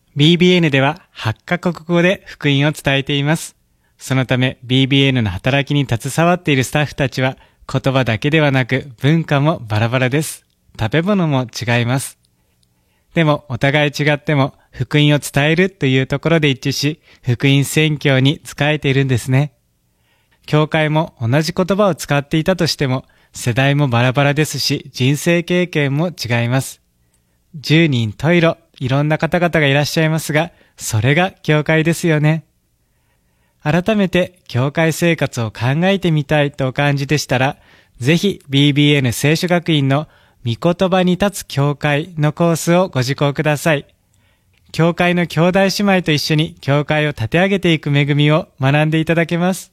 BBN では8カ国語で福音を伝えています。そのため BBN の働きに携わっているスタッフたちは言葉だけではなく文化もバラバラです。食べ物も違います。でもお互い違っても福音を伝えるというところで一致し、福音宣教に仕えているんですね。教会も同じ言葉を使っていたとしても世代もバラバラですし、人生経験も違います。十人十色、いろんな方々がいらっしゃいますが、それが教会ですよね。改めて教会生活を考えてみたいとお感じでしたら、ぜひ BBN 聖書学院の御言葉に立つ教会のコースをご受講ください。教会の兄弟姉妹と一緒に教会を立て上げていく恵みを学んでいただけます。